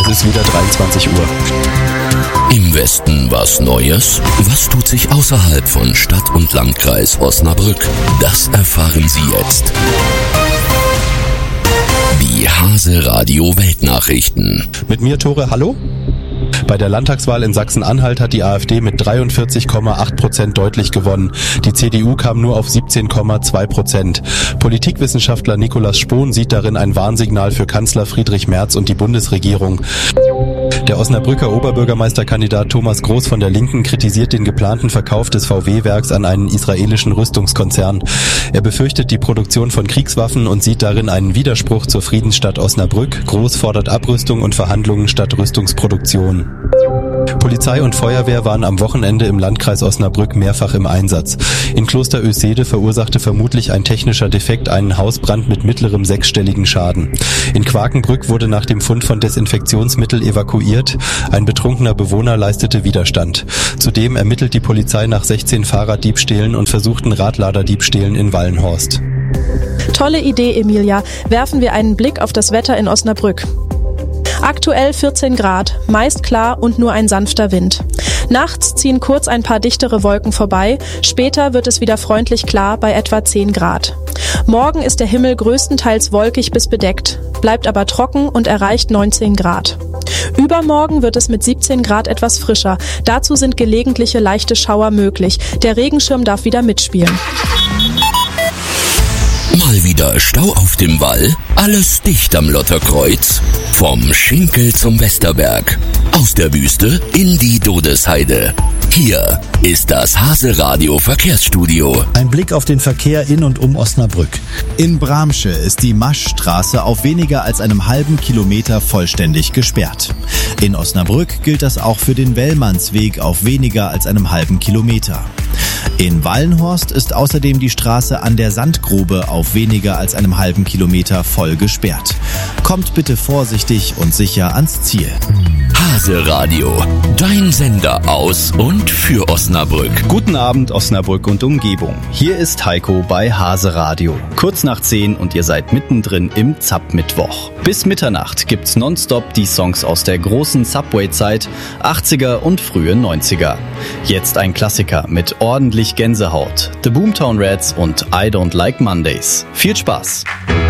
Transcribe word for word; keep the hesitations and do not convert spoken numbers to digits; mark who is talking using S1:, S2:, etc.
S1: Es ist wieder dreiundzwanzig Uhr.
S2: Im Westen was Neues? Was tut sich außerhalb von Stadt und Landkreis Osnabrück? Das erfahren Sie jetzt. Die Hase Radio Weltnachrichten.
S1: Mit mir, Tore, hallo? Bei der Landtagswahl in Sachsen-Anhalt hat die AfD mit dreiundvierzig Komma acht Prozent deutlich gewonnen. Die C D U kam nur auf siebzehn Komma zwei Prozent. Politikwissenschaftler Nikolaus Spohn sieht darin ein Warnsignal für Kanzler Friedrich Merz und die Bundesregierung. Der Osnabrücker Oberbürgermeisterkandidat Thomas Groß von der Linken kritisiert den geplanten Verkauf des V W-Werks an einen israelischen Rüstungskonzern. Er befürchtet die Produktion von Kriegswaffen und sieht darin einen Widerspruch zur Friedensstadt Osnabrück. Groß fordert Abrüstung und Verhandlungen statt Rüstungsproduktion. Polizei und Feuerwehr waren am Wochenende im Landkreis Osnabrück mehrfach im Einsatz. In Kloster Oesede verursachte vermutlich ein technischer Defekt einen Hausbrand mit mittlerem sechsstelligen Schaden. In Quakenbrück wurde nach dem Fund von Desinfektionsmittel evakuiert. Ein betrunkener Bewohner leistete Widerstand. Zudem ermittelt die Polizei nach sechzehn Fahrraddiebstählen und versuchten Radladerdiebstählen in Wallenhorst.
S3: Tolle Idee, Emilia. Werfen wir einen Blick auf das Wetter in Osnabrück. Aktuell vierzehn Grad, meist klar und nur ein sanfter Wind. Nachts ziehen kurz ein paar dichtere Wolken vorbei, später wird es wieder freundlich klar bei etwa zehn Grad. Morgen ist der Himmel größtenteils wolkig bis bedeckt, bleibt aber trocken und erreicht neunzehn Grad. Übermorgen wird es mit siebzehn Grad etwas frischer, dazu sind gelegentliche leichte Schauer möglich. Der Regenschirm darf wieder mitspielen.
S2: Mal wieder Stau auf dem Wall, alles dicht am Lotterkreuz. Vom Schinkel zum Westerberg, aus der Wüste in die Dodesheide. Hier ist das Hase Radio Verkehrsstudio.
S4: Ein Blick auf den Verkehr in und um Osnabrück. In Bramsche ist die Maschstraße auf weniger als einem halben Kilometer vollständig gesperrt. In Osnabrück gilt das auch für den Wellmannsweg auf weniger als einem halben Kilometer. In Wallenhorst ist außerdem die Straße an der Sandgrube auf weniger als einem halben Kilometer voll gesperrt. Kommt bitte vorsichtig und sicher ans Ziel.
S2: Hase Radio, dein Sender aus und für Osnabrück.
S5: Guten Abend Osnabrück und Umgebung. Hier ist Heiko bei Hase Radio. Kurz nach zehn und ihr seid mittendrin im Zapp-Mittwoch. Bis Mitternacht gibt's nonstop die Songs aus der großen Subway-Zeit, achtziger und frühe neunziger. Jetzt ein Klassiker mit ordentlich Gänsehaut. The Boomtown Rats und I Don't Like Mondays. Viel Spaß!